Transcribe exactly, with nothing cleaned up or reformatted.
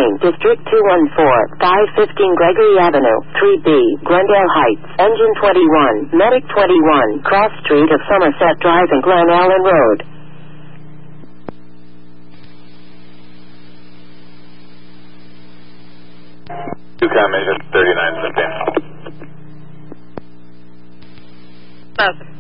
Lane, District two one four, five fifteen Gregory Avenue, three B, Glendale Heights, Engine twenty-one, Medic twenty-one, Cross Street of Somerset Drive and Glen Allen Road. Two combination thirty-nine fifteen. Awesome.